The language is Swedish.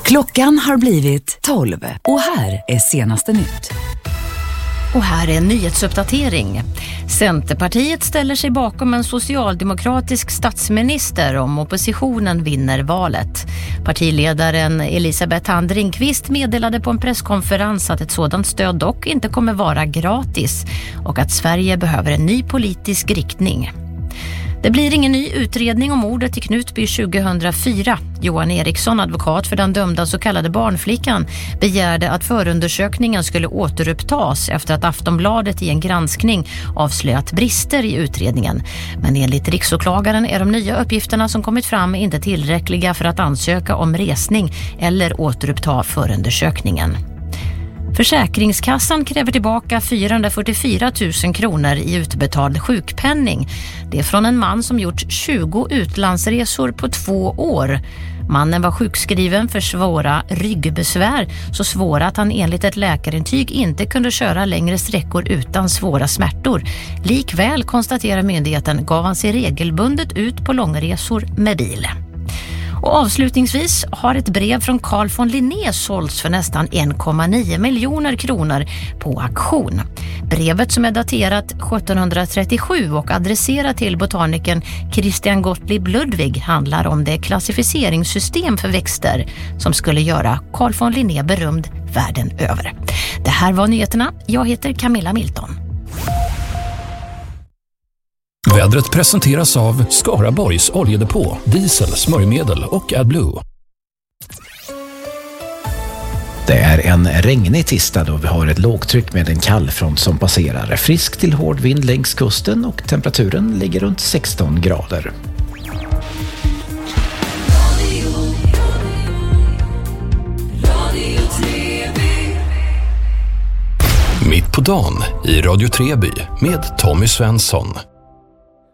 Klockan har blivit 12 och här är senaste nytt. Och här är en nyhetsuppdatering. Centerpartiet ställer sig bakom en socialdemokratisk statsminister om oppositionen vinner valet. Partiledaren Elisabeth Thand Ringqvist meddelade på en presskonferens att ett sådant stöd dock inte kommer vara gratis och att Sverige behöver en ny politisk riktning. Det blir ingen ny utredning om mordet i Knutby 2004. Johan Eriksson, advokat för den dömda så kallade barnflickan, begärde att förundersökningen skulle återupptas efter att Aftonbladet i en granskning avslöjat brister i utredningen. Men enligt riksåklagaren är de nya uppgifterna som kommit fram inte tillräckliga för att ansöka om resning eller återuppta förundersökningen. Försäkringskassan kräver tillbaka 444 000 kronor i utbetald sjukpenning. Det är från en man som gjort 20 utlandsresor på 2 år. Mannen var sjukskriven för svåra ryggbesvär, så svåra att han enligt ett läkarintyg inte kunde köra längre sträckor utan svåra smärtor. Likväl, konstaterar myndigheten, gav han sig regelbundet ut på långresor med bil. Och avslutningsvis har ett brev från Carl von Linné sålts för nästan 1,9 miljoner kronor på auktion. Brevet, som är daterat 1737 och adresserat till botanikern Christian Gottlieb Ludwig, handlar om det klassificeringssystem för växter som skulle göra Carl von Linné berömd världen över. Det här var nyheterna. Jag heter Camilla Milton. Vädret presenteras av Skaraborgs oljedepå, diesel, smörjmedel och AdBlue. Det är en regnig tisdag och vi har ett lågtryck med en kallfront som passerar. Frisk till hård vind längs kusten och temperaturen ligger runt 16 grader. Mitt på dagen i Radio Treby med Tommy Svensson.